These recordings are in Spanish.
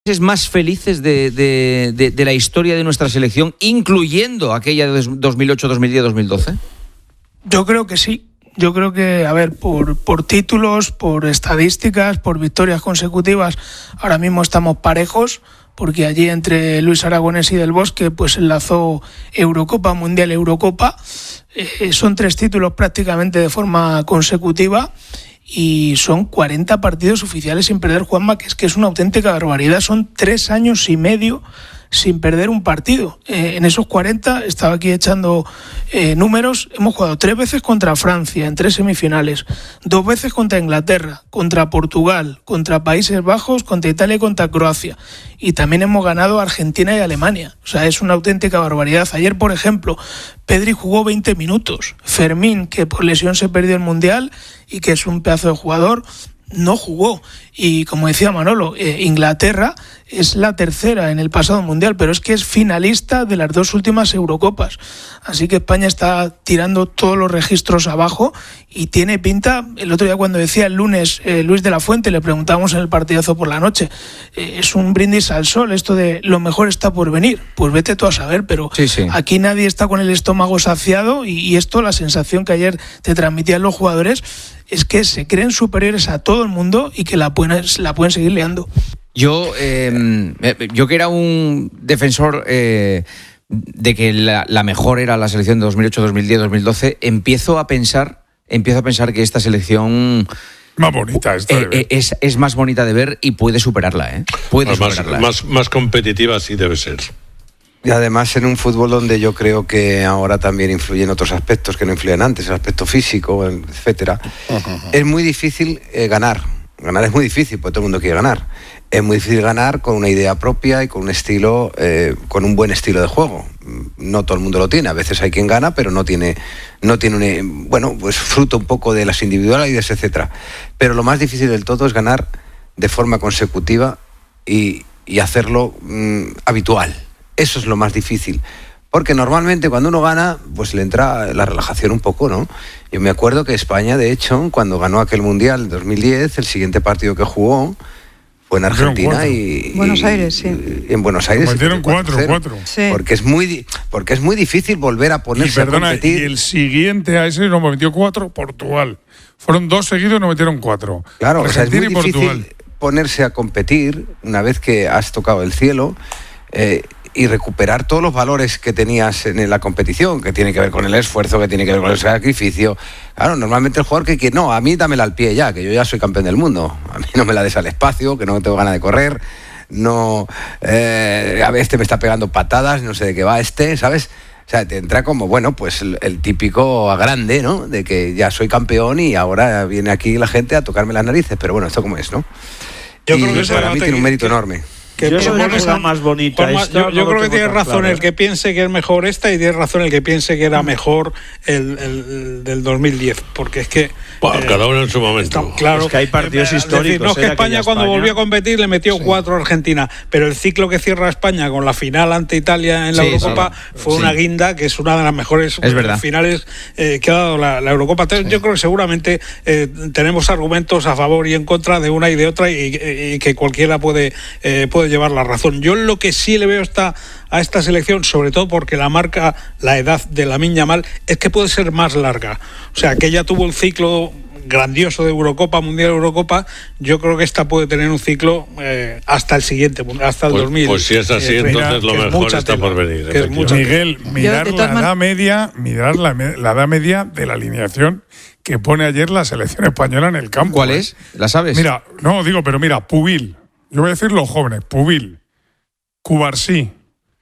más felices de la historia de nuestra selección, incluyendo aquella de 2008, 2010, 2012? Yo creo que sí. Yo creo que, a ver, por títulos, por estadísticas, por victorias consecutivas, ahora mismo estamos parejos, porque allí entre Luis Aragonés y Del Bosque pues enlazó Eurocopa, Mundial, Eurocopa. Son 3 títulos prácticamente de forma consecutiva. Y son 40 partidos oficiales sin perder, Juanma, que es una auténtica barbaridad. Son 3 años y medio sin perder un partido. En esos 40, estaba aquí echando números, hemos jugado 3 veces contra Francia en 3 semifinales, 2 veces contra Inglaterra, contra Portugal, contra Países Bajos, contra Italia y contra Croacia. Y también hemos ganado a Argentina y Alemania. O sea, es una auténtica barbaridad. Ayer, por ejemplo, Pedri jugó 20 minutos. Fermín, que por lesión se perdió el Mundial y que es un pedazo de jugador, no jugó. Y como decía Manolo, Inglaterra es la tercera en el pasado Mundial, pero es que es finalista de las 2 últimas Eurocopas. Así que España está tirando todos los registros abajo y tiene pinta. El otro día, cuando decía el lunes Luis de la Fuente, le preguntábamos en el partidazo por la noche, es un brindis al sol esto de lo mejor está por venir. Pues vete tú a saber, pero sí. Aquí nadie está con el estómago saciado y esto, la sensación que ayer te transmitían los jugadores, es que se creen superiores a todo el mundo y que la pueden seguir liando. Yo que era un defensor de que la mejor era la selección de 2008, 2010, 2012, empiezo a pensar que esta selección más bonita es más bonita de ver y puede superarla, superarla. Más competitiva sí debe ser. Y además en un fútbol donde yo creo que ahora también influyen otros aspectos que no influían antes, el aspecto físico, etcétera. Es muy difícil ganar. Ganar es muy difícil, porque todo el mundo quiere ganar. Es muy difícil ganar con una idea propia y con un estilo, con un buen estilo de juego. No todo el mundo lo tiene. A veces hay quien gana, pero no tiene pues fruto un poco de las individualidades, etcétera. Pero lo más difícil del todo es ganar de forma consecutiva y hacerlo habitual. Eso es lo más difícil. Porque normalmente cuando uno gana, pues le entra la relajación un poco, ¿no? Yo me acuerdo que España, de hecho, cuando ganó aquel Mundial en 2010, el siguiente partido que jugó fue en Argentina y Buenos Aires, sí. Y en Buenos Aires. Metieron 4. Sí. Porque es muy difícil volver a ponerse a competir. Y el siguiente a ese nos metió 4, Portugal. Fueron 2 seguidos y nos metieron 4. Claro, Argentina, o sea, es muy difícil ponerse a competir una vez que has tocado el cielo. Y recuperar todos los valores que tenías en la competición, que tiene que ver con el esfuerzo, que tiene que ver con el sacrificio. Claro, normalmente el jugador que no, a mí dámela al pie ya, que yo ya soy campeón del mundo. A mí no me la des al espacio, que no tengo ganas de correr. No, a ver, me está pegando patadas, no sé de qué va ¿sabes? O sea, te entra como, pues el típico grande, ¿no? De que ya soy campeón y ahora viene aquí la gente a tocarme las narices. Pero bueno, esto como es, ¿no? Yo creo que para mí tiene un mérito enorme. Yo es una cosa más bonita. Yo creo que tiene razón el que piense que es mejor esta y tiene razón el que piense que era mejor el del 2010, porque es que cada uno en su momento. Claro, es que hay partidos históricos. No es que España cuando volvió a competir le metió 4 a Argentina, pero el ciclo que cierra España con la final ante Italia en la Eurocopa fue una guinda que es una de las mejores finales que ha dado la Eurocopa. Entonces, yo creo que seguramente tenemos argumentos a favor y en contra de una y de otra y que cualquiera puede llevar la razón. Yo lo que sí le veo a esta selección, sobre todo porque la marca la edad de Lamine Yamal, es que puede ser más larga. O sea, que ella tuvo el ciclo grandioso de Eurocopa, Mundial, Eurocopa. Yo creo que esta puede tener un ciclo hasta el siguiente, hasta el 2000. Pues si es así, entonces lo mejor está por venir. Miguel, mirar la edad media de la alineación que pone ayer la selección española en el campo. ¿Cuál es? ¿La sabes? Mira, Pubil. Yo voy a decir los jóvenes: Pubil, Cubarsí,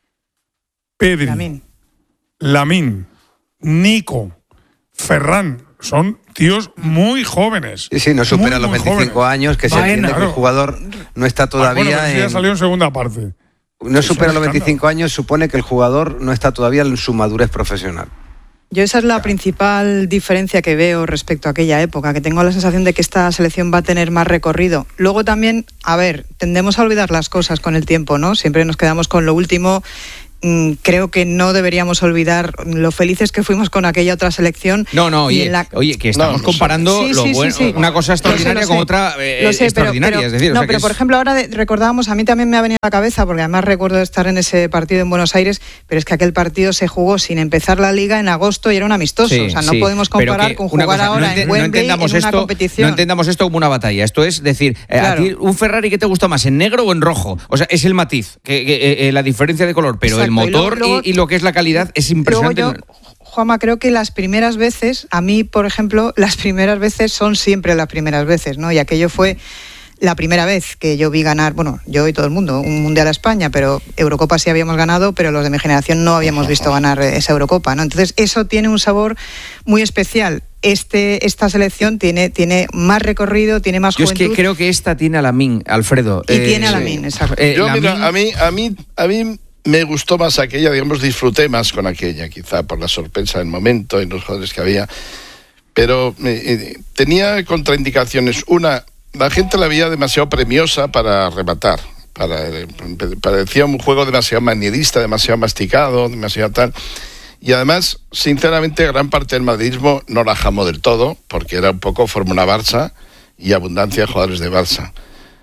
Pedri, Lamine, Nico, Ferran. Son tíos muy jóvenes. Sí, no superan los 25 jóvenes. Años, que se entiende que el jugador no está todavía ya salió en segunda parte. No supera los 25 años, supone que el jugador no está todavía en su madurez profesional. Yo esa es la principal diferencia que veo respecto a aquella época, que tengo la sensación de que esta selección va a tener más recorrido. Luego también, tendemos a olvidar las cosas con el tiempo, ¿no? Siempre nos quedamos con lo último creo que no deberíamos olvidar lo felices que fuimos con aquella otra selección. Oye, que estamos comparando una cosa extraordinaria con otra extraordinaria. Pero por ejemplo, ahora recordábamos, a mí también me ha venido a la cabeza, porque además recuerdo estar en ese partido en Buenos Aires, pero es que aquel partido se jugó sin empezar la Liga en agosto y era un amistoso. No podemos comparar con jugar ahora en Wembley en una competición. No entendamos esto como una batalla. Esto es decir, ¿a ti un Ferrari qué te gusta más, en negro o en rojo? O sea, es el matiz, que la diferencia de color, pero el motor y lo que es la calidad es impresionante. Luego Juanma, creo que las primeras veces, a mí, por ejemplo, las primeras veces son siempre las primeras veces, ¿no? Y aquello fue la primera vez que yo vi ganar, bueno, yo y todo el mundo, un Mundial a España, pero Eurocopa sí habíamos ganado, pero los de mi generación no habíamos visto ganar esa Eurocopa, ¿no? Entonces, eso tiene un sabor muy especial. Esta selección tiene más recorrido, tiene más juventud. Yo es que creo que esta tiene a Lamine, Alfredo. Y tiene a Lamine, exacto. Mira, a mí me gustó más aquella, digamos, disfruté más con aquella, quizá por la sorpresa del momento y los jugadores que había, pero tenía contraindicaciones. Una, la gente la veía demasiado premiosa para rematar, parecía un juego demasiado manierista, demasiado masticado, demasiado tal. Y además, sinceramente, gran parte del madridismo no la jamó del todo, porque era un poco Fórmula Barça y abundancia de jugadores de Barça.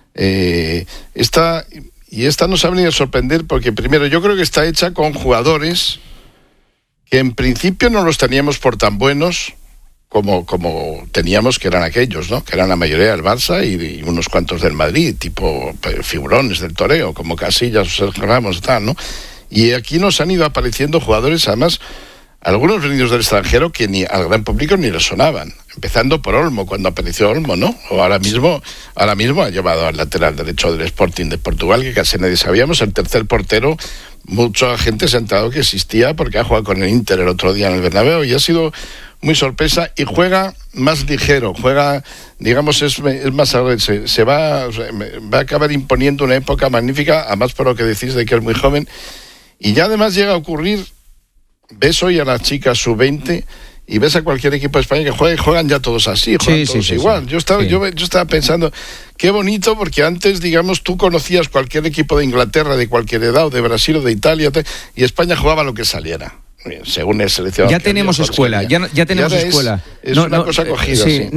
Esta nos ha venido a sorprender porque, primero, yo creo que está hecha con jugadores que en principio no los teníamos por tan buenos como teníamos que eran aquellos, ¿no? Que eran la mayoría del Barça y unos cuantos del Madrid, tipo figurones del toreo, como Casillas o Sergio Ramos, tal, ¿no? Y aquí nos han ido apareciendo jugadores, además, algunos venidos del extranjero que ni al gran público ni les sonaban. Empezando por Olmo, cuando apareció Olmo, ¿no? O ahora mismo ha llevado al lateral derecho del Sporting de Portugal, que casi nadie sabíamos. El tercer portero, mucha gente se ha enterado que existía porque ha jugado con el Inter el otro día en el Bernabéu y ha sido muy sorpresa y juega más ligero, digamos, es más se va a acabar imponiendo una época magnífica, además por lo que decís de que es muy joven. Y ya además llega a ocurrir, ves hoy a las chicas sub-20 y ves a cualquier equipo de España que juega y juegan ya todos así, todos igual. Yo estaba pensando, qué bonito, porque antes, digamos, tú conocías cualquier equipo de Inglaterra, de cualquier edad, o de Brasil o de Italia, y España jugaba lo que saliera. Según el seleccionado. Ya tenemos escuela, ya tenemos escuela. Es una cosa cogida. Sí.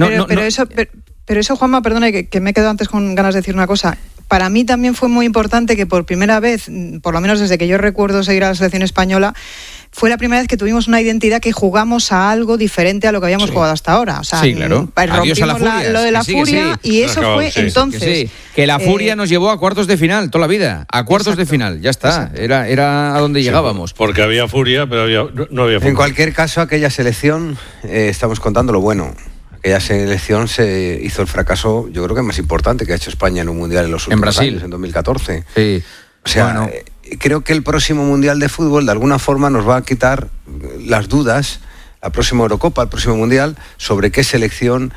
Pero eso, Juanma, perdona, que me he quedado antes con ganas de decir una cosa. Para mí también fue muy importante que por primera vez, por lo menos desde que yo recuerdo seguir a la selección española, fue la primera vez que tuvimos una identidad que jugamos a algo diferente a lo que habíamos jugado hasta ahora. O sea, claro. Rompimos lo de la furia y eso fue entonces. Que la furia nos llevó a cuartos de final toda la vida. A cuartos de final, ya está. Era a donde llegábamos. Porque había furia, pero no había furia. En cualquier caso, aquella selección, estamos contando lo bueno. Aquella selección se hizo el fracaso, yo creo que más importante que ha hecho España en un mundial en los últimos años, en 2014. Sí. O sea, creo que el próximo mundial de fútbol de alguna forma nos va a quitar las dudas, la próxima Eurocopa, el próximo mundial, sobre qué selección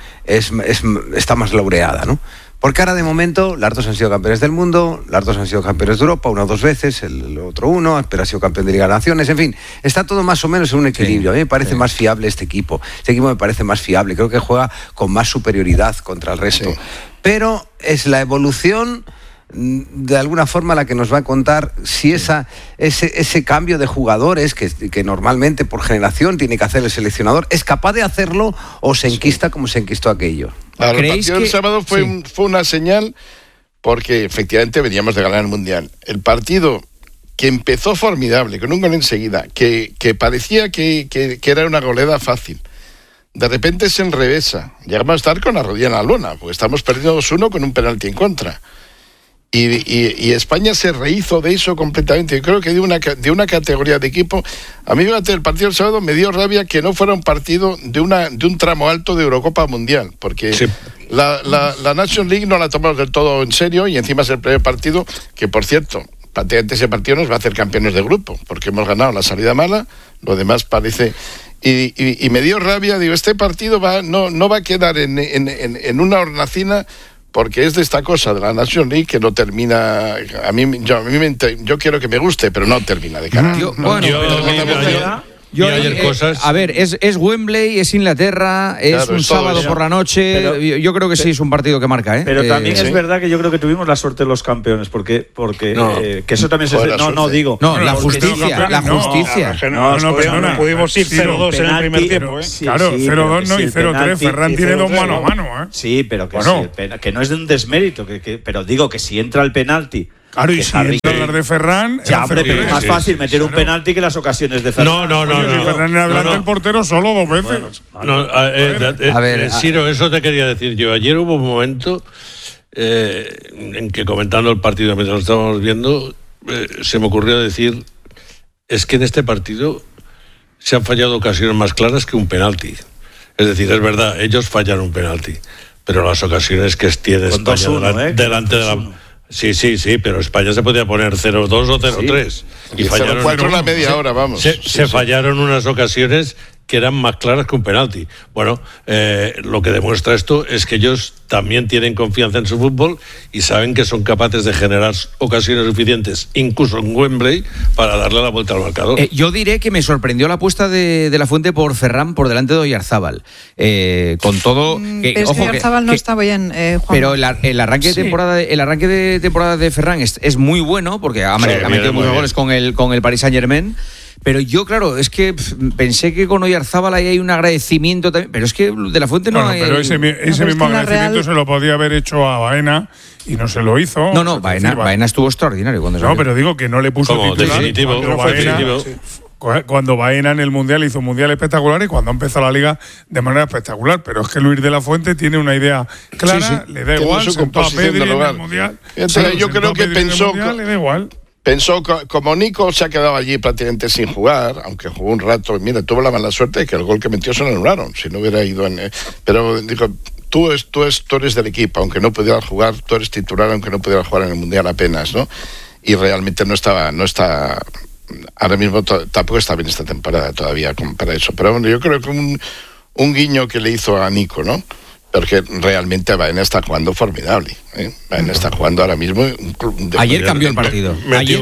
está más laureada, ¿no? Porque ahora de momento las dos han sido campeones del mundo, las dos han sido campeones de Europa, una o dos veces, el otro uno, pero ha sido campeón de Liga de Naciones, en fin, está todo más o menos en un equilibrio. A mí me parece más fiable este equipo me parece más fiable, creo que juega con más superioridad contra el resto. Sí. Pero es la evolución de alguna forma la que nos va a contar si ese cambio de jugadores que normalmente por generación tiene que hacer el seleccionador es capaz de hacerlo o se enquista como se enquistó aquello. Claro, el partido del sábado fue una señal porque efectivamente veníamos de ganar el Mundial. El partido que empezó formidable, con un gol enseguida, que parecía que era una goleada fácil, de repente se enrevesa. Llegamos a estar con la rodilla en la lona, porque estamos perdiendo 2-1 con un penalti en contra. Y España se rehizo de eso completamente. Yo creo que de una categoría de equipo. A mí el partido del sábado me dio rabia que no fuera un partido de un tramo alto de Eurocopa Mundial, porque la Nations League no la tomamos del todo en serio y encima es el primer partido que, por cierto, prácticamente ese partido nos va a hacer campeones de grupo, porque hemos ganado la salida mala, lo demás parece... Y me dio rabia, digo, este partido no va a quedar en una hornacina, porque es de esta cosa de la Nations League que no termina. Yo quiero que me guste, pero no termina de cara. Yo, ayer cosas... A ver, es Wembley, es Inglaterra, es un sábado por la noche. Pero, yo creo que sí es un partido que marca, ¿eh? Pero también es verdad que yo creo que tuvimos la suerte de los campeones, porque que eso también digo. No, la justicia. No pudimos ir 0-2 en el primer tiempo, ¿eh? Claro, 0-2 no y 0-3. Ferran tiene 2 mano a mano, ¿eh? Sí, pero que no es de un desmérito, pero digo que si entra el penalti. Claro, y si entra las de Ferran... Ya, pero es más fácil meter un penalti que las ocasiones de Ferran. No. Si Ferran era delante el portero solo 2 veces. A ver, Ciro, eso te quería decir yo. Ayer hubo un momento en que, comentando el partido mientras lo estábamos viendo, se me ocurrió decir, es que en este partido se han fallado ocasiones más claras que un penalti. Es decir, es verdad, ellos fallaron un penalti, pero las ocasiones que tiene España delante de la... Sí, pero España se podía poner 0-2 o 0-3. Y fallaron 0-4 la media hora, vamos. Se fallaron unas ocasiones que eran más claras que un penalti. Bueno, lo que demuestra esto es que ellos también tienen confianza en su fútbol y saben que son capaces de generar ocasiones suficientes, incluso en Wembley, para darle la vuelta al marcador. Yo diré que me sorprendió la apuesta de la Fuente por Ferran por delante de Oyarzábal. Con todo... pero es que Oyarzábal no está bien, Juan. Pero el arranque de temporada de Ferran es muy bueno, porque ha metido muchos goles con el Paris Saint-Germain. Pero yo, claro, es que pensé que con Oyarzábal ahí hay un agradecimiento también, pero es que de la Fuente no hay... Pero ese mismo agradecimiento se lo podía haber hecho a Baena y no se lo hizo. No, Baena estuvo extraordinario cuando se pero digo que no le puso titular. Definitivo. Cuando Baena en el Mundial hizo un Mundial espectacular y cuando empezó la Liga de manera espectacular. Pero es que Luis de la Fuente tiene una idea clara, le da igual, sentó a Pedri en el Mundial. Yo creo que pensó... Le da igual. Pensó, como Nico se ha quedado allí prácticamente sin jugar, aunque jugó un rato, mira, tuvo la mala suerte de que el gol que metió se lo anularon, si no hubiera ido pero dijo, tú eres del equipo, aunque no pudieras jugar, tú eres titular, aunque no pudieras jugar en el Mundial apenas, ¿no? Y realmente no está, ahora mismo tampoco está bien esta temporada todavía para eso, pero bueno, yo creo que un guiño que le hizo a Nico, ¿no? Porque realmente Baena está jugando formidable. Baena está jugando ahora mismo. Ayer cambió el partido.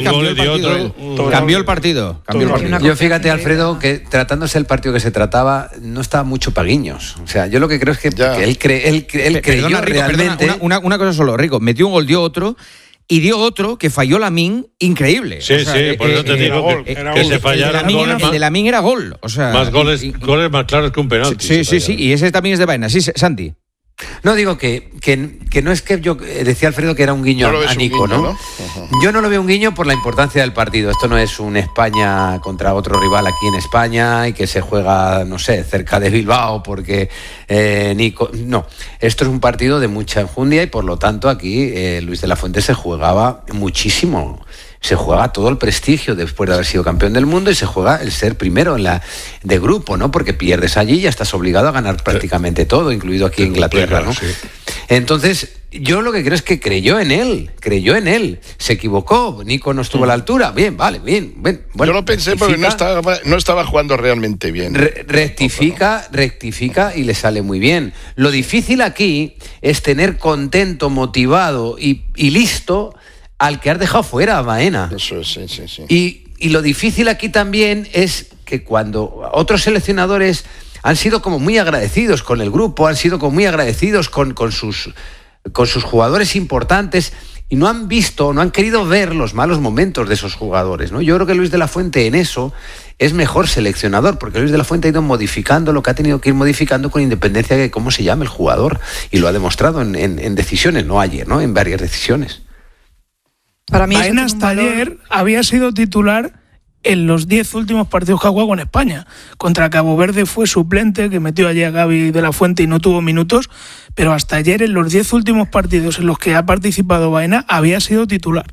Cambió el partido. Yo fíjate, Alfredo, que tratándose el partido que se trataba, no estaba mucho para guiños. O sea, yo lo que creo es que él creyó realmente... Una cosa solo, Rico. Metió un gol, dio otro... Y dio otro que falló Lamine increíble. Sí, por eso te digo que se fallaron goles. El de Lamine era gol. O sea, más goles más claros que un penalti. Sí. Y ese también es de Baena. Sí, Santi. No, digo que no es que yo decía Alfredo que era un guiño a Nico, ¿no? Yo no lo veo un guiño por la importancia del partido. Esto no es un España contra otro rival aquí en España y que se juega, no sé, cerca de Bilbao porque Nico... No, esto es un partido de mucha enjundia y por lo tanto aquí Luis de la Fuente se jugaba muchísimo. Se juega todo el prestigio después de haber sido campeón del mundo y se juega el ser primero en la de grupo, ¿no? Porque pierdes allí y ya estás obligado a ganar prácticamente todo, incluido aquí en Inglaterra, ¿no? Sí. Entonces, yo lo que creo es que creyó en él. Se equivocó, Nico no estuvo a la altura. Bien. Bueno, yo lo pensé porque no estaba jugando realmente bien. Rectifica y le sale muy bien. Lo difícil aquí es tener contento, motivado y listo al que has dejado fuera a Baena. Eso es, sí. Y lo difícil aquí también es que cuando otros seleccionadores han sido como muy agradecidos con el grupo, han sido como muy agradecidos con sus jugadores importantes y no han querido ver los malos momentos de esos jugadores, ¿no? Yo creo que Luis de la Fuente en eso es mejor seleccionador, porque Luis de la Fuente ha ido modificando lo que ha tenido que ir modificando con independencia de cómo se llama el jugador y lo ha demostrado en decisiones, no ayer, ¿no? En varias decisiones. Para mí Baena hasta ayer había sido titular en los 10 últimos partidos que ha jugado con España. Contra Cabo Verde fue suplente, que metió allí a Gaby de la Fuente y no tuvo minutos, pero hasta ayer en los 10 últimos partidos en los que ha participado Baena había sido titular.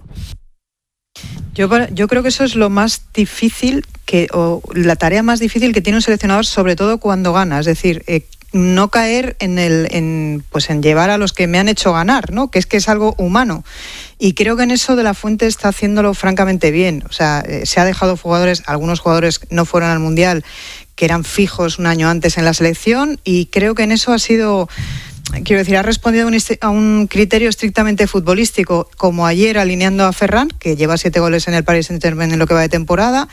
Yo creo que eso es lo más difícil, o la tarea más difícil que tiene un seleccionador, sobre todo cuando gana, es decir, no caer en llevar a los que me han hecho ganar, ¿no? Que es algo humano. Y creo que en eso de la Fuente está haciéndolo francamente bien. O sea, se ha dejado algunos jugadores no fueron al Mundial, que eran fijos un año antes en la selección, y creo que en eso ha sido... Quiero decir, ha respondido a un criterio estrictamente futbolístico, como ayer alineando a Ferran, que lleva 7 goles en el Paris Saint-Germain en lo que va de temporada,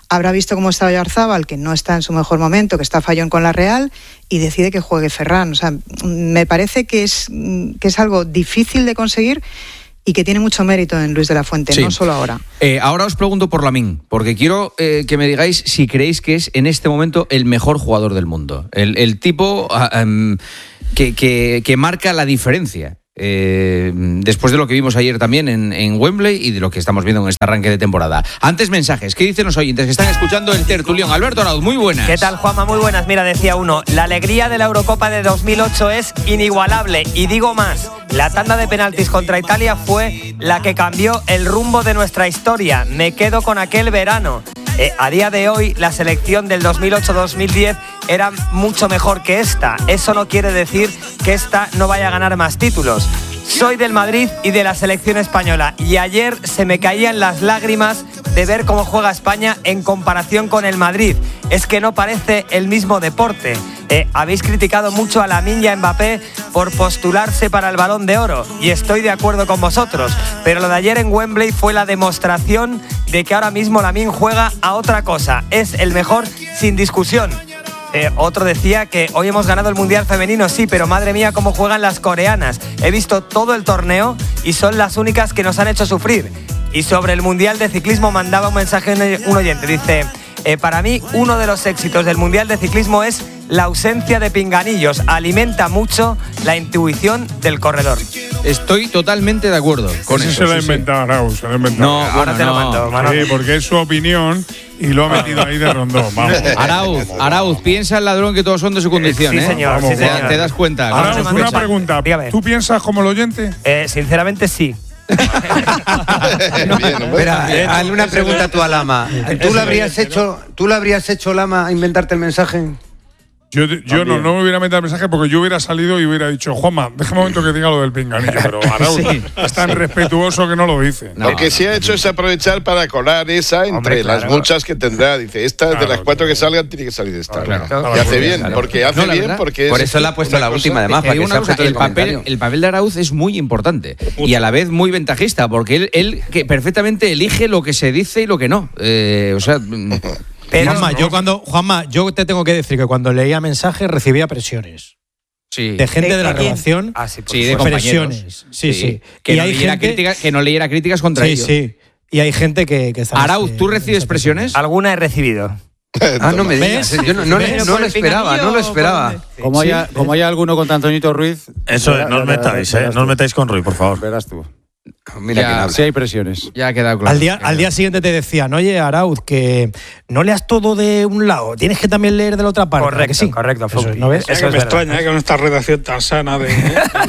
habrá visto cómo está Oyarzábal, que no está en su mejor momento, que está fallón con la Real, y decide que juegue Ferran. O sea, me parece que es algo difícil de conseguir y que tiene mucho mérito en Luis de la Fuente, sí. No solo ahora. Ahora os pregunto por Lamine, porque quiero que me digáis si creéis que es en este momento el mejor jugador del mundo. El tipo que marca la diferencia. Después de lo que vimos ayer también en Wembley y de lo que estamos viendo en este arranque de temporada. Antes mensajes, ¿qué dicen los oyentes que están escuchando el tertulión? Alberto Arauz, muy buenas. ¿Qué tal, Juanma? Muy buenas. Mira, decía uno, la alegría de la Eurocopa de 2008 es inigualable, y digo más, la tanda de penaltis contra Italia fue la que cambió el rumbo de nuestra historia. Me quedo con aquel verano. A día de hoy, la selección del 2008-2010 era mucho mejor que esta. Eso no quiere decir que esta no vaya a ganar más títulos. Soy del Madrid y de la selección española, y ayer se me caían las lágrimas de ver cómo juega España en comparación con el Madrid. Es que no parece el mismo deporte. Habéis criticado mucho a Lamine y a Mbappé por postularse para el Balón de Oro, y estoy de acuerdo con vosotros, pero lo de ayer en Wembley fue la demostración de que ahora mismo Lamine juega a otra cosa. Es el mejor sin discusión. Otro decía que hoy hemos ganado el Mundial Femenino, sí, pero madre mía cómo juegan las coreanas. He visto todo el torneo y son las únicas que nos han hecho sufrir. Y sobre el Mundial de Ciclismo mandaba un mensaje un oyente, dice, para mí uno de los éxitos del Mundial de Ciclismo es la ausencia de pinganillos, alimenta mucho la intuición del corredor. Estoy totalmente de acuerdo con eso. Se lo ha inventado Arauz, se lo ha inventado. No, ahora te lo mando. Sí, porque es su opinión y lo ha metido ahí de rondón. Vamos. Arauz, piensa el ladrón que todos son de su condición, sí, señor, sí, señor. Te das cuenta. Arauz, una pregunta. Dígame. ¿Tú piensas como el oyente? Sinceramente sí. Espera, hazle una pregunta tú a Lama. ¿Tú le habrías hecho, Lama, a inventarte el mensaje? Yo no me hubiera metido el mensaje porque yo hubiera salido y hubiera dicho, Juanma, déjame un momento que diga lo del pinganillo, pero Arauz es tan respetuoso que no lo dice. Lo que sí ha hecho es aprovechar para colar esa entre las muchas que tendrá. Dice, esta de las 4 que salgan tiene que salir de esta. Y hace bien, porque hace bien, porque por eso la ha puesto la última, además, para que sea objeto del comentario. El papel de Arauz es muy importante y a la vez muy ventajista, porque él que perfectamente elige lo que se dice y lo que no. O sea… Pero Juanma, yo te tengo que decir que cuando leía mensajes recibía presiones. Sí. De gente de la redacción. De presiones. Sí. Que, no leyera críticas contra ellos. Sí. Y hay gente que Arauz, ¿tú recibes presiones? Alguna he recibido. No me digas. Yo no lo esperaba. Como haya alguno contra Antonito Ruiz. Eso, no os metáis, no os metáis con Ruiz, por favor. Verás tú. Mira, sí hay presiones. Ya ha quedado claro. Al día siguiente te decían, oye, Arauz, que no leas todo de un lado, tienes que también leer de la otra parte. Correcto, sí. Correcto. Eso, ¿no ves? Eso me extraña con esta redacción tan sana de…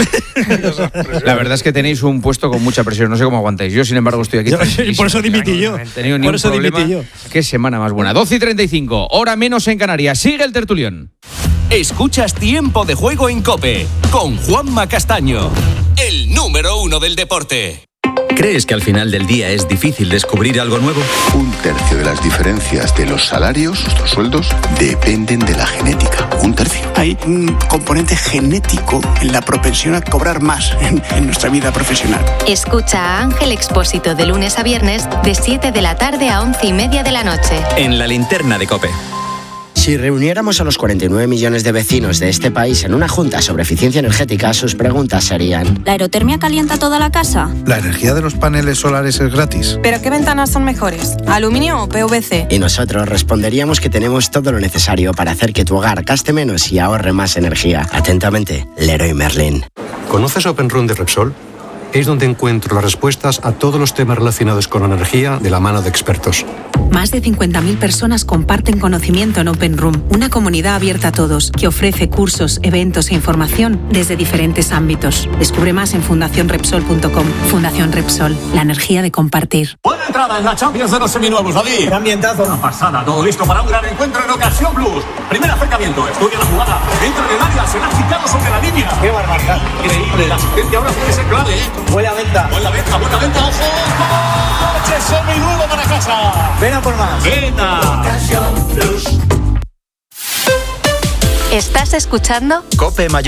La verdad es que tenéis un puesto con mucha presión, no sé cómo aguantáis. Yo, sin embargo, estoy aquí. Por eso dimití yo. Por eso dimití yo. Qué semana más buena. 12:35, hora menos en Canarias. Sigue el tertulión. Escuchas Tiempo de Juego en COPE con Juanma Castaño, el número 1 del deporte. ¿Crees que al final del día es difícil descubrir algo nuevo? 1/3 de las diferencias de los salarios, nuestros sueldos, dependen de la genética. 1/3. Hay un componente genético en la propensión a cobrar más en nuestra vida profesional. Escucha a Ángel Expósito de lunes a viernes de 7 de la tarde a 11:30 de la noche. En la linterna de COPE. Si reuniéramos a los 49 millones de vecinos de este país en una junta sobre eficiencia energética, sus preguntas serían: ¿la aerotermia calienta toda la casa? ¿La energía de los paneles solares es gratis? ¿Pero qué ventanas son mejores? ¿Aluminio o PVC? Y nosotros responderíamos que tenemos todo lo necesario para hacer que tu hogar gaste menos y ahorre más energía. Atentamente, Leroy Merlin. ¿Conoces OpenRoom de Repsol? Es donde encuentro las respuestas a todos los temas relacionados con la energía de la mano de expertos. Más de 50.000 personas comparten conocimiento en Open Room, una comunidad abierta a todos que ofrece cursos, eventos e información desde diferentes ámbitos. Descubre más en fundacionrepsol.com. Fundación Repsol, la energía de compartir. Buena entrada en la Champions de los seminuevos, David. Qué ambientazo. Una pasada, todo listo para un gran encuentro en Ocasión Plus. Primer acercamiento, estudia la jugada. Dentro del área, se ha quitado sobre la línea. Qué barbaridad. Increíble, la asistencia ahora tiene que ser clave, ¿eh? Buena venta, ojo. ¡Coche seminuevo para casa! Ven a por más. Venga. ¿Estás escuchando? COPE Mallorca.